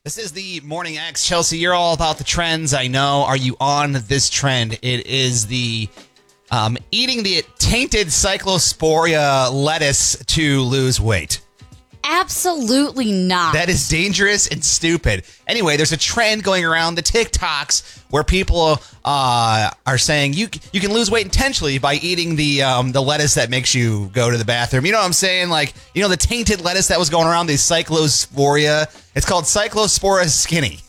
This is the Morning X. Chelsea, you're all about the trends, I know. Are you on this trend? It is the eating the tainted cyclosporia lettuce to lose weight. Absolutely not. That is dangerous and stupid. Anyway, there's a trend going around the TikToks where people are saying you can lose weight intentionally by eating the lettuce that makes you go to the bathroom. You know what I'm saying? Like, you know, the tainted lettuce that was going around, the cyclosporia. It's called Cyclospora Skinny.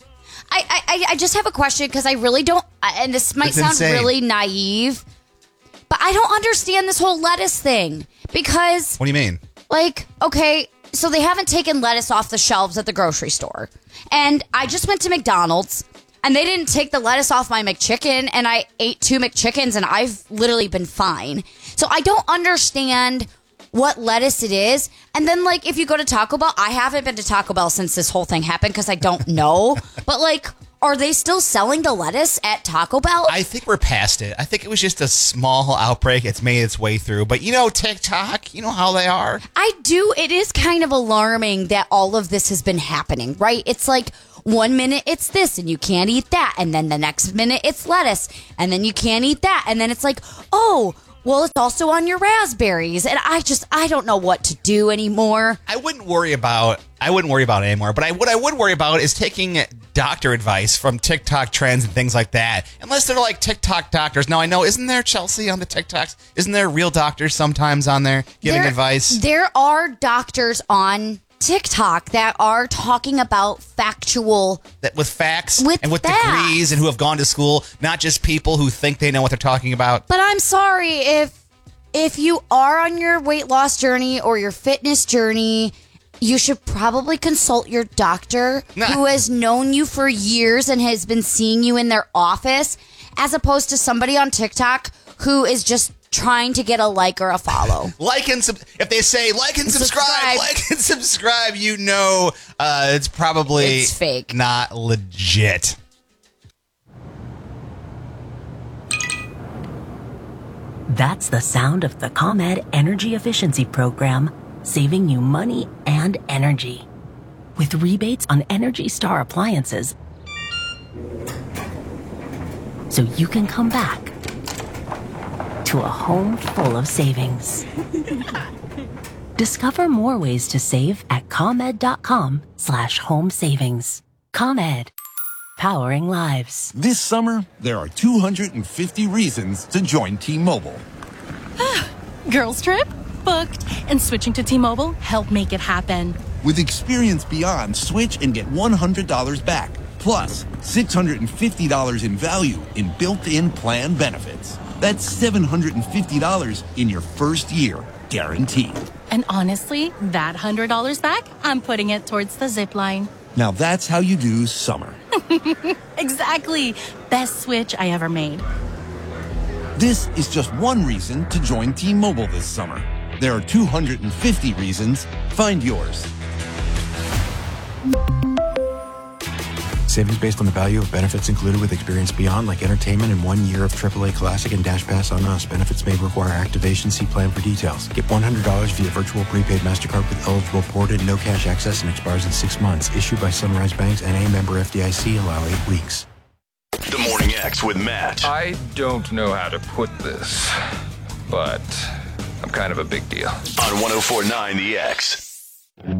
I just have a question because I really don't, and this might sound really naive, but I don't understand this whole lettuce thing because... What do you mean? Like, okay... So they haven't taken lettuce off the shelves at the grocery store. And I just went to McDonald's, and they didn't take the lettuce off my McChicken, and I ate 2 McChickens, and I've literally been fine. So I don't understand what lettuce it is. And then, like, if you go to Taco Bell, I haven't been to Taco Bell since this whole thing happened because I don't know. But, like... Are they still selling the lettuce at Taco Bell? I think we're past it. I think it was just a small outbreak. It's made its way through. But you know TikTok, you know how they are. I do. It is kind of alarming that all of this has been happening, right? It's like 1 minute it's this and you can't eat that. And then the next minute it's lettuce. And then you can't eat that. And then it's like, oh, well, it's also on your raspberries. And I don't know what to do anymore. I wouldn't worry about it anymore. But what I would worry about is taking doctor advice from TikTok trends and things like that. Unless they're like TikTok doctors. Now, I know, isn't there, Chelsea, on the TikToks? Isn't there real doctors sometimes on there giving advice? There are doctors on TikTok that are talking about factual... With facts and with degrees and who have gone to school, not just people who think they know what they're talking about. But I'm sorry, if you are on your weight loss journey or your fitness journey... You should probably consult your doctor who has known you for years and has been seeing you in their office, as opposed to somebody on TikTok who is just trying to get a like or a follow. If they say like and subscribe, you know it's probably it's fake, not legit. That's the sound of the ComEd Energy Efficiency Program, saving you money and energy. With rebates on Energy Star appliances, so you can come back to a home full of savings. Discover more ways to save at ComEd.com/home savings. ComEd, powering lives. This summer, there are 250 reasons to join T-Mobile. Girls trip? Booked. And switching to T-Mobile helped make it happen. With Experience Beyond, switch and get $100 back. Plus, $650 in value in built-in plan benefits. That's $750 in your first year, guaranteed. And honestly, that $100 back, I'm putting it towards the zip line. Now that's how you do summer. Exactly. Best switch I ever made. This is just one reason to join T-Mobile this summer. There are 250 reasons. Find yours. Savings based on the value of benefits included with Experience Beyond, like entertainment and 1 year of AAA Classic and Dash Pass on us. Benefits may require activation. See plan for details. Get $100 via virtual prepaid MasterCard with eligible port and no cash access and expires in 6 months. Issued by Sunrise Banks and a member FDIC. Allow 8 weeks. The Morning X with Matt. I don't know how to put this, but I'm kind of a big deal. On 104.9 The X.